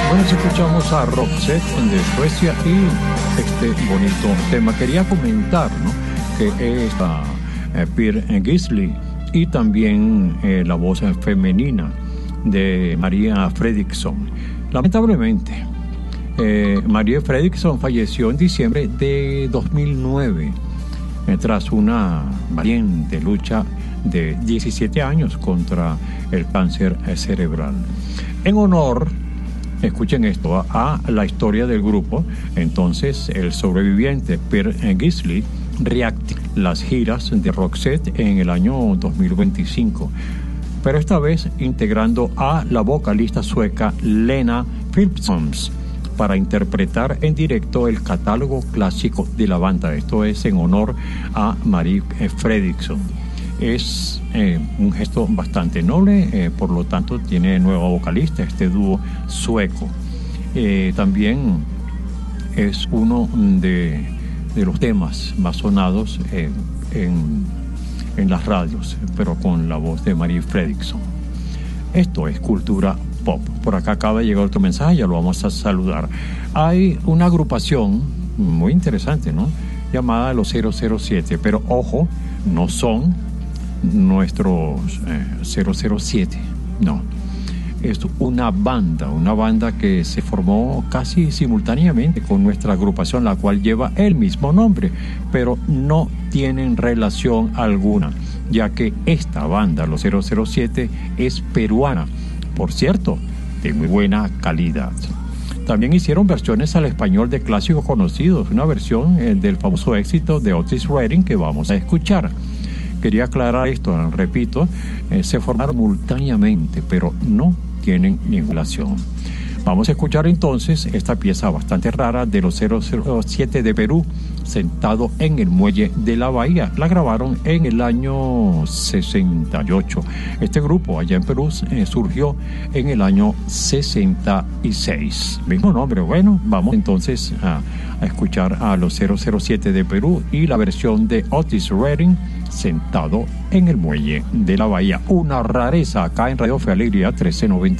Bueno, escuchamos a Roxette de Suecia y este bonito tema. Quería comentar, ¿no?, que es Per Gessle y también la voz femenina de Maria Fredriksson. Lamentablemente, Maria Fredriksson falleció en diciembre de 2009 tras una valiente lucha de 17 años contra el cáncer cerebral. En honor, escuchen esto, a la historia del grupo, entonces el sobreviviente Per Gessle reactivó las giras de Roxette en el año 2025, pero esta vez integrando a la vocalista sueca Lena Philipsson para interpretar en directo el catálogo clásico de la banda. Esto es en honor a Marie Fredriksson. Es un gesto bastante noble, por lo tanto tiene nueva vocalista, este dúo sueco. También es uno de los temas más sonados en las radios, pero con la voz de Marie Fredriksson. Esto es Cultura Pop. Por acá acaba de llegar otro mensaje, ya lo vamos a saludar. Hay una agrupación muy interesante, ¿no?, llamada Los 007, pero ojo, no son nuestros 007, no. Es una banda que se formó casi simultáneamente con nuestra agrupación, la cual lleva el mismo nombre, pero no tienen relación alguna, ya que esta banda, Los 007, es peruana, por cierto, de muy buena calidad. También hicieron versiones al español de clásicos conocidos, una versión del famoso éxito de Otis Redding que vamos a escuchar. Quería aclarar esto, repito, se formaron simultáneamente, pero no tienen ninguna relación. Vamos a escuchar entonces esta pieza bastante rara de Los 007 de Perú, Sentado en el Muelle de la Bahía. La grabaron en el año 68. Este grupo allá en Perú surgió en el año 66. Mismo nombre. Bueno, vamos entonces a escuchar a Los 007 de Perú y la versión de Otis Redding, Sentado en el Muelle de la Bahía. Una rareza acá en Radio Fe Alegría 1390.